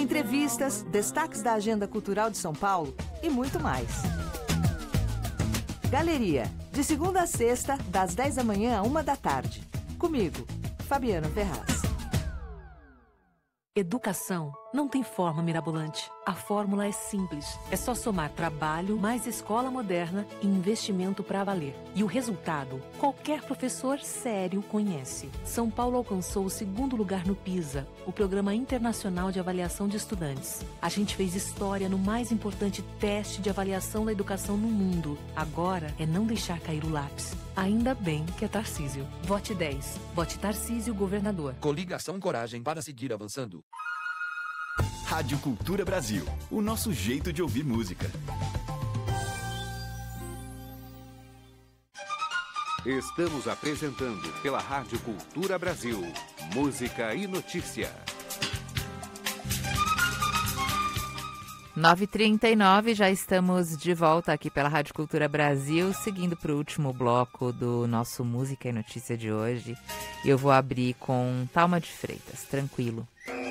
entrevistas, destaques da agenda cultural de São Paulo e muito mais. Galeria, de segunda a sexta, das 10 da manhã à 1 da tarde. Comigo, Fabiana Ferraz. Educação não tem forma mirabolante. A fórmula é simples. É só somar trabalho, mais escola moderna e investimento para valer. E o resultado, qualquer professor sério conhece. São Paulo alcançou o 2º lugar no PISA, o Programa Internacional de Avaliação de Estudantes. A gente fez história no mais importante teste de avaliação da educação no mundo. Agora é não deixar cair o lápis. Ainda bem que é Tarcísio. Vote 10. Vote Tarcísio, governador. Coligação Coragem para seguir avançando. Rádio Cultura Brasil, o nosso jeito de ouvir música. Estamos apresentando pela Rádio Cultura Brasil, música e notícia. 9h39, já estamos de volta aqui pela Rádio Cultura Brasil, seguindo para o último bloco do nosso Música e Notícia de hoje. E eu vou abrir com Thalma de Freitas, Tranquilo.